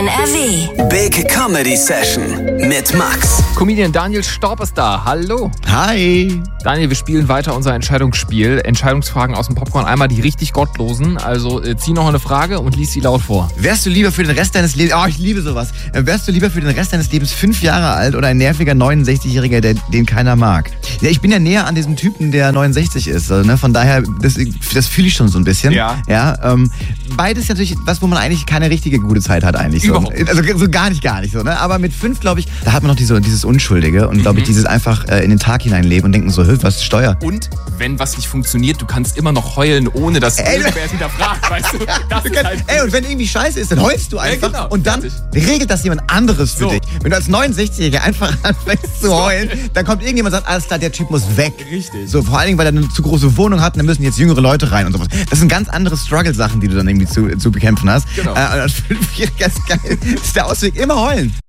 NRW. Big Comedy Session mit Max. Comedian Daniel Storb ist da. Hallo. Hi. Daniel, wir spielen weiter unser Entscheidungsspiel. Entscheidungsfragen aus dem Popcorn. Einmal die richtig gottlosen. Also zieh noch eine Frage und lies sie laut vor. Wärst du lieber für den Rest deines Lebens, ich liebe sowas, wärst du lieber für den Rest deines Lebens 5 Jahre alt oder ein nerviger 69-Jähriger, den keiner mag? Ja, ich bin ja näher an diesem Typen, der 69 ist. Ne? Von daher, das fühle ich schon so ein bisschen. Ja. Beides natürlich was, wo man eigentlich keine richtige gute Zeit hat eigentlich. So. Also so gar nicht so. Ne? Aber mit 5, glaube ich, da hat man noch dieses Unschuldige und glaube ich, dieses einfach in den Tag hineinleben und denken so, was ist Steuer? Und wenn was nicht funktioniert, du kannst immer noch heulen, ohne dass irgendwer es hinterfragt, weißt du? Das ist halt und wenn irgendwie scheiße ist, dann heulst du einfach und dann regelt das jemand anderes für dich. Wenn du als 69-Jähriger einfach anfängst zu heulen, dann kommt irgendjemand und sagt, alles klar, der Typ muss weg. Richtig. So, vor allen Dingen, weil er eine zu große Wohnung hat und dann müssen jetzt jüngere Leute rein und sowas. Das sind ganz andere Struggle-Sachen, die du dann irgendwie zu bekämpfen hast. Genau. Als 5-Jähriger ist geil. Das ist der Ausweg, immer heulen.